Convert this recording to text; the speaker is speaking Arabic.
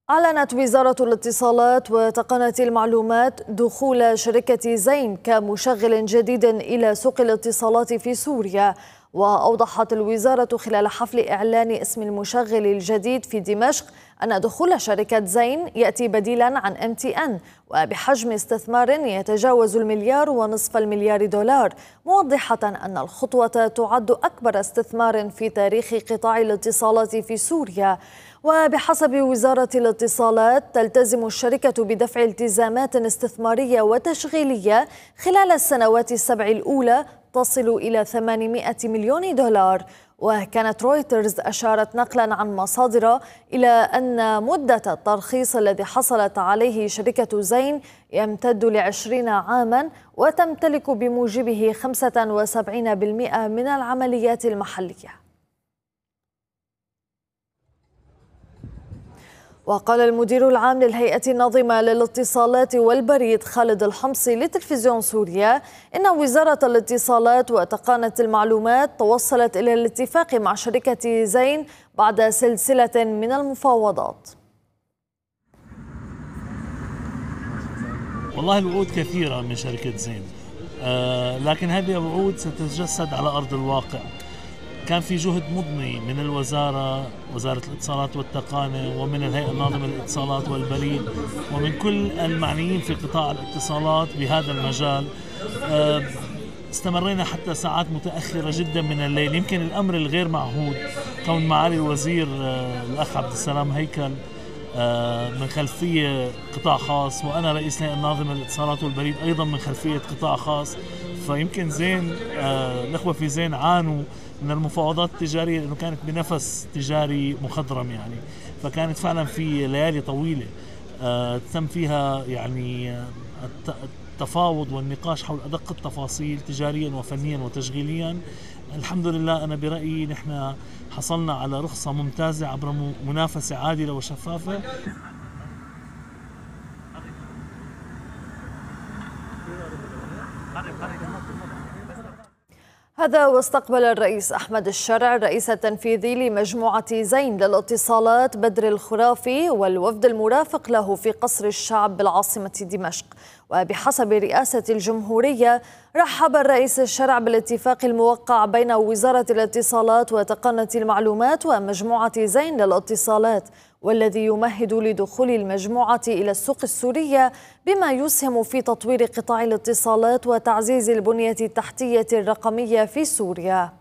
أعلنت وزارة الاتصالات وتقنية المعلومات دخول شركة زين كمشغل جديد إلى سوق الاتصالات في سوريا. وأوضحت الوزارة خلال حفل إعلان اسم المشغل الجديد في دمشق أن دخول شركة زين يأتي بديلا عن MTN وبحجم استثمار يتجاوز $1.5 مليار، موضحة أن الخطوة تعد أكبر استثمار في تاريخ قطاع الاتصالات في سوريا. وبحسب وزارة الاتصالات تلتزم الشركة بدفع التزامات استثمارية وتشغيلية خلال السنوات السبع الأولى تصل إلى $800 مليون. وكانت رويترز أشارت نقلا عن مصادر إلى أن مدة الترخيص الذي حصلت عليه شركة زين يمتد ل20 عاما وتمتلك بموجبه 75% من العمليات المحلية. وقال المدير العام للهيئة الناظمة للاتصالات والبريد خالد الحمصي لتلفزيون سوريا إن وزارة الاتصالات وتقنية المعلومات توصلت إلى الاتفاق مع شركة زين بعد سلسلة من المفاوضات. والله الوعود كثيرة من شركة زين، لكن هذه الوعود ستتجسد على أرض الواقع. كان في جهد مضني من وزارة الاتصالات والتقنية ومن الهيئة الناظمة للاتصالات والبريد ومن كل المعنيين في قطاع الاتصالات بهذا المجال. استمرينا حتى ساعات متأخرة جدا من الليل. يمكن الأمر الغير معهود كون معالي الوزير الأخ عبد السلام هيكل من خلفية قطاع خاص، وأنا رئيس الهيئة الناظمة للاتصالات والبريد أيضا من خلفية قطاع خاص، فيمكن زين الأخوة في زين عانوا من المفاوضات التجارية لأنه كانت بنفس تجاري مخضرم يعني، فكانت فعلا في ليالي طويلة تم فيها يعني التفاوض والنقاش حول أدق التفاصيل تجاريا وفنيا وتشغيليا. الحمد لله أنا برأيي نحن حصلنا على رخصة ممتازة عبر منافسة عادلة وشفافة. هذا واستقبل الرئيس أحمد الشرع الرئيس التنفيذي لمجموعة زين للاتصالات بدر الخرافي والوفد المرافق له في قصر الشعب بالعاصمة دمشق. وبحسب رئاسة الجمهورية رحب الرئيس الشرع بالاتفاق الموقع بين وزارة الاتصالات وتقنية المعلومات ومجموعة زين للاتصالات، والذي يمهد لدخول المجموعة إلى السوق السورية بما يسهم في تطوير قطاع الاتصالات وتعزيز البنية التحتية الرقمية في سوريا.